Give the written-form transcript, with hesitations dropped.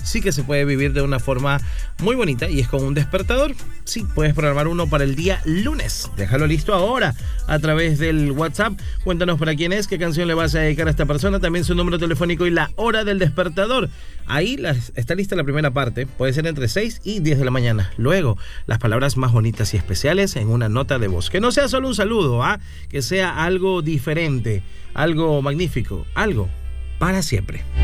sí que se puede vivir de una forma muy bonita y es con un despertador. Sí, puedes programar uno para el día lunes. Déjalo listo ahora a través del WhatsApp. Cuéntanos para quién es, qué canción le vas a dedicar a esta persona, también su número telefónico y la hora del despertador. Ahí está lista la primera parte, puede ser entre 6 y 10 de la mañana. Luego, las palabras más bonitas y especiales en una nota de voz. Que no sea solo un saludo, que sea algo diferente, algo magnífico, algo para siempre.